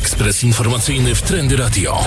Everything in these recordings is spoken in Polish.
Ekspres informacyjny w Trendy Radio.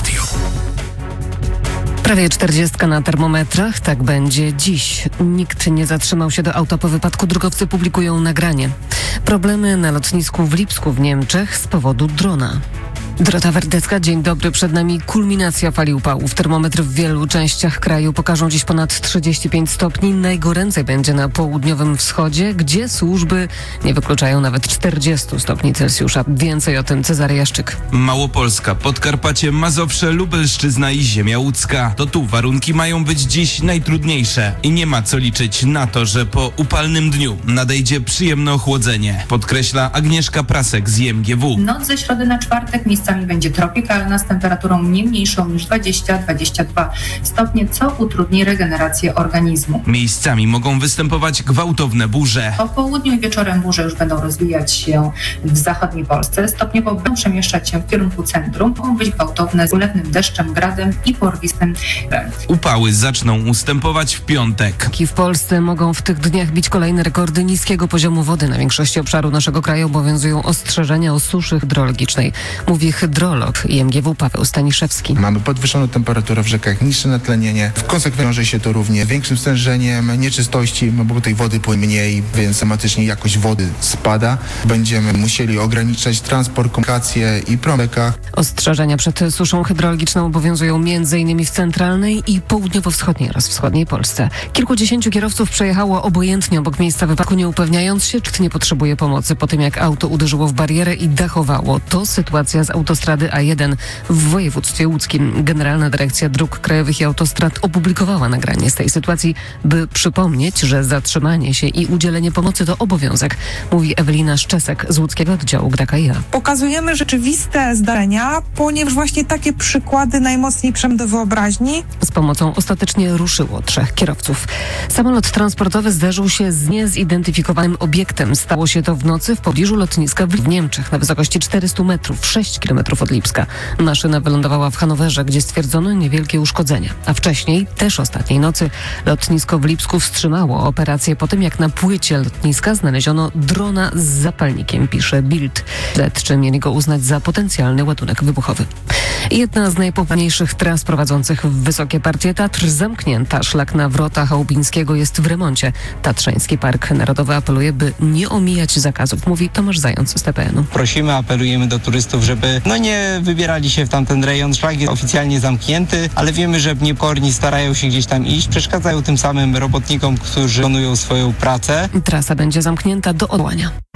Prawie 40 na termometrach, tak będzie dziś. Nikt nie zatrzymał się do auta po wypadku, drogowcy publikują nagranie. Problemy na lotnisku w Lipsku w Niemczech z powodu drona. Dorota Wardecka, dzień dobry. Przed nami kulminacja fali upałów. Termometry w wielu częściach kraju pokażą dziś ponad 35 stopni. Najgoręcej będzie na południowym wschodzie, gdzie służby nie wykluczają nawet 40 stopni Celsjusza. Więcej o tym Cezary Jaszczyk. Małopolska, Podkarpacie, Mazowsze, Lubelszczyzna i ziemia łódzka. To tu warunki mają być dziś najtrudniejsze. I nie ma co liczyć na to, że po upalnym dniu nadejdzie przyjemne ochłodzenie. Podkreśla Agnieszka Prasek z IMGW. Noc ze środy na czwartek miejscami będzie tropikalna z temperaturą nie mniejszą niż 20-22 stopnie, co utrudni regenerację organizmu. Miejscami mogą występować gwałtowne burze. Po południu i wieczorem burze już będą rozwijać się w zachodniej Polsce. Stopniowo będą przemieszczać się w kierunku centrum. Mogą być gwałtowne z ulewnym deszczem, gradem i porwistym wiatrem. Upały zaczną ustępować w piątek. W Polsce mogą w tych dniach bić kolejne rekordy niskiego poziomu wody. Na większości obszaru naszego kraju obowiązują ostrzeżenia o suszy hydrologicznej. Mówi hydrolog IMGW Paweł Staniszewski. Mamy podwyższoną temperaturę w rzekach, niższe natlenienie. W konsekwencji wiąże się to również większym stężeniem nieczystości, bo tej wody płynie mniej, więc automatycznie jakość wody spada. Będziemy musieli ograniczać transport, komunikację i prąd w rzekach. Ostrzeżenia przed suszą hydrologiczną obowiązują m.in. w centralnej i południowo-wschodniej oraz wschodniej Polsce. Kilkudziesięciu kierowców przejechało obojętnie obok miejsca wypadku, nie upewniając się, czy nie potrzebuje pomocy po tym, jak auto uderzyło w barierę i dachowało. To sytuacja z autostrady A1 w województwie łódzkim. Generalna Dyrekcja Dróg Krajowych i Autostrad opublikowała nagranie z tej sytuacji, by przypomnieć, że zatrzymanie się i udzielenie pomocy to obowiązek, mówi Ewelina Szczesek z łódzkiego oddziału GDKiA. Pokazujemy rzeczywiste zdarzenia, ponieważ właśnie takie przykłady najmocniej przemą do wyobraźni. Z pomocą ostatecznie ruszyło 3 kierowców. Samolot transportowy zderzył się z niezidentyfikowanym obiektem. Stało się to w nocy w pobliżu lotniska w Niemczech na wysokości 400 metrów, 6 kilometrów od Lipska. Maszyna wylądowała w Hanowerze, gdzie stwierdzono niewielkie uszkodzenia. A wcześniej, też ostatniej nocy, lotnisko w Lipsku wstrzymało operację po tym, jak na płycie lotniska znaleziono drona z zapalnikiem, pisze Bild. Śledczy mieli go uznać za potencjalny ładunek wybuchowy. Jedna z najpopularniejszych tras prowadzących w wysokie partie Tatr zamknięta. Szlak na Wrota Chałubińskiego jest w remoncie. Tatrzański Park Narodowy apeluje, by nie omijać zakazów, mówi Tomasz Zając z TPN-u. Prosimy, apelujemy do turystów, żeby nie wybierali się w tamten rejon. Szlak jest oficjalnie zamknięty, ale wiemy, że nieporni starają się gdzieś tam iść. Przeszkadzają tym samym robotnikom, którzy wykonują swoją pracę. Trasa będzie zamknięta do odwołania.